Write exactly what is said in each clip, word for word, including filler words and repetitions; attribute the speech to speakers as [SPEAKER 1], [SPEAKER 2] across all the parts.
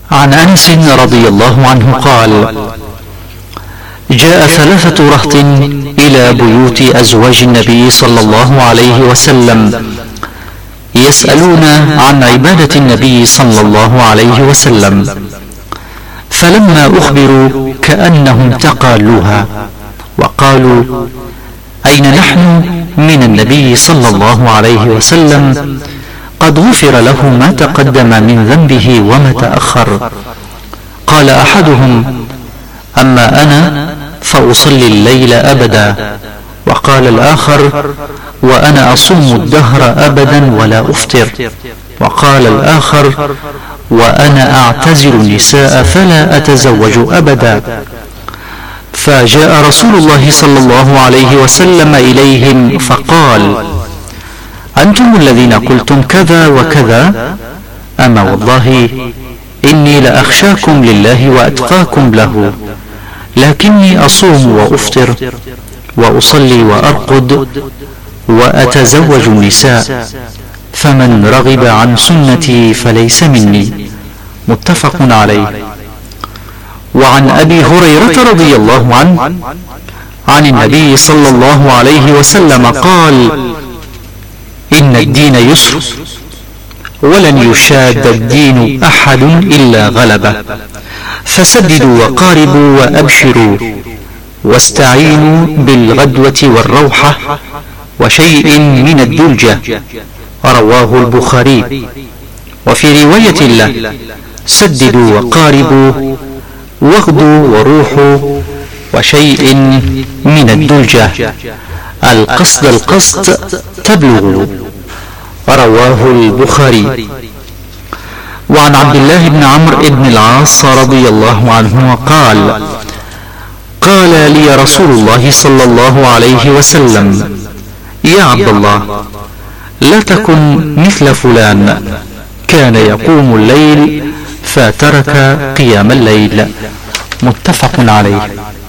[SPEAKER 1] عن أنس رضي الله عنه قال: جاء ثلاثة رهط إلى بيوت أزواج النبي صلى الله عليه وسلم يسألون عن عبادة النبي صلى الله عليه وسلم، فلما أخبروا كأنهم تقالوها وقالوا: أين نحن من النبي صلى الله عليه وسلم؟ قد غفر له ما تقدم من ذنبه وما تأخر. قال أحدهم: أما أنا فأصلي الليل أبدا. وقال الآخر: وأنا أصوم الدهر أبدا ولا أفطر. وقال الآخر: وأنا أعتزل النساء فلا أتزوج أبدا. فجاء رسول الله صلى الله عليه وسلم إليهم فقال: أنتم الذين قلتم كذا وكذا؟ أما والله إني لأخشاكم لله وأتقاكم له، لكني أصوم وأفطر وأصلي وأرقد وأتزوج النساء، فمن رغب عن سنتي فليس مني. متفق عليه. وعن أبي هريرة رضي الله عنه عن النبي صلى الله عليه وسلم قال: إن الدين يسر ولن يشاد الدين أحد إلا غلبه، فسددوا وقاربوا وأبشروا، واستعينوا بالغدوة والروحة وشيء من الدلجة. رواه البخاري. وفي رواية له: سددوا وقاربوا واغدوا وروحوا وشيء من الدلجة، القصد القصد تبلغوا. رواه البخاري. وعن عبد الله بن عمرو بن العاص رضي الله عنه قال: قال لي رسول الله صلى الله عليه وسلم: يا عبد الله، لا تكن مثل فلان كان يقوم الليل فترك قيام الليل. متفق عليه.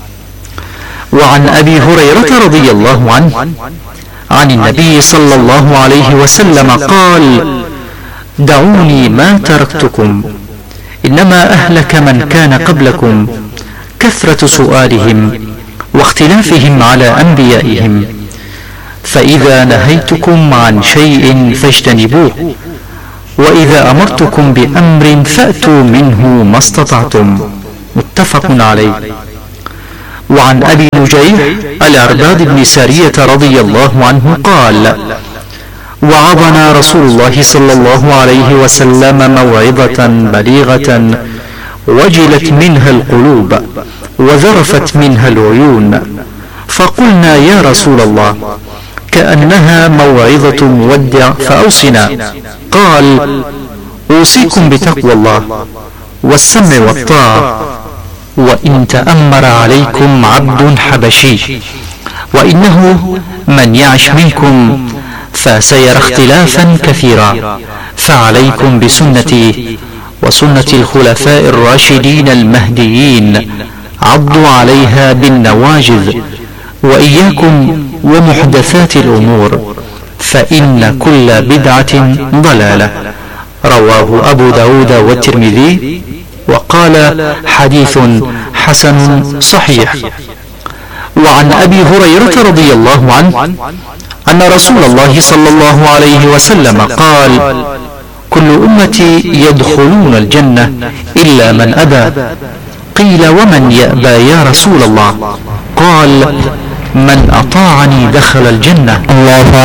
[SPEAKER 1] وعن أبي هريرة رضي الله عنه عن النبي صلى الله عليه وسلم قال: دعوني ما تركتكم، إنما أهلك من كان قبلكم كثرة سؤالهم واختلافهم على أنبيائهم، فإذا نهيتكم عن شيء فاجتنبوه، وإذا أمرتكم بأمر فأتوا منه ما استطعتم. متفق عليه. وعن أبي نجيح العرباض بن سارية رضي الله عنه قال: وعظنا رسول الله صلى الله عليه وسلم موعظة بليغة وجلت منها القلوب وذرفت منها العيون، فقلنا: يا رسول الله، كأنها موعظة مودع فأوصنا. قال: أوصيكم بتقوى الله والسمع والطاعة، وإن تأمر عليكم عبد حبشي، وإنه من يعش منكم فسيرى اختلافا كثيرا، فعليكم بسنتي وسنة الخلفاء الراشدين المهديين، عضوا عليها بالنواجذ، وإياكم ومحدثات الأمور، فإن كل بدعة ضلالة. رواه أبو داود والترمذي، وقال: حديث حسن صحيح. وعن أبي هريرة رضي الله عنه أن رسول الله صلى الله عليه وسلم قال: كل أمتي يدخلون الجنة إلا من أبى. قيل: ومن يأبى يا رسول الله؟ قال: من أطاعني دخل الجنة.